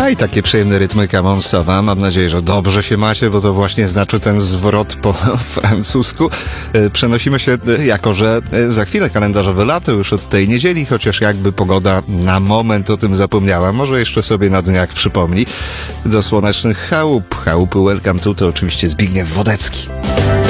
A i takie przyjemne rytmy Camonsowa. Mam nadzieję, że dobrze się macie, bo to właśnie znaczy ten zwrot po francusku. Przenosimy się, jako że za chwilę kalendarzowe lato już od tej niedzieli, chociaż jakby pogoda na moment o tym zapomniała. Może jeszcze sobie na dniach przypomni. Do słonecznych chałup. Chałupy Welcome to oczywiście Zbigniew Wodecki.